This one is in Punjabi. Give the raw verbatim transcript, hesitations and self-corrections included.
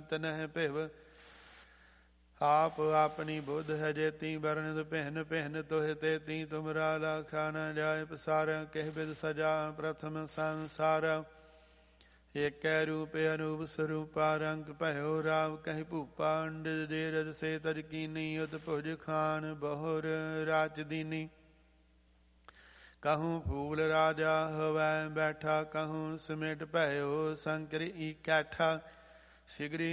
ਅੰਤ ਨਹਿ ਭਿਵ। ਆਪ ਆਪਣੀ ਬੁੱਧ ਹੈ ਜੇਤੀ ਬਰਨਿਤ ਪਹਿਨ ਪਹਿਨ ਤੋਹਿ ਤੇਤੀ। ਤੁਮਰਾ ਲਾਖਾ ਨ ਜਾਇ ਪਸਾਰ ਕਹਿ ਬਿਦ ਸਜਾ ਪ੍ਰਥਮ ਸੰਸਾਰ। ਏਕੈ ਰੂਪ ਅਨੂਪ ਸਰੂਪਾ ਰੰਗ ਭਇਓ ਰਾਵ ਕਹਿ ਭੂਪਾ। ਅੰਡਿ ਜੇ ਰਜ ਸੇ ਤਜ ਕੀਨੀ ਉਤ ਭੁਜ ਖਾਨ ਬਹੁਰ ਰਾਜ ਦੀਨੀ। कहूँ फूल राजा हवै बैठा कहूँ सिमट भयो शंकर इकैठा। शिगरी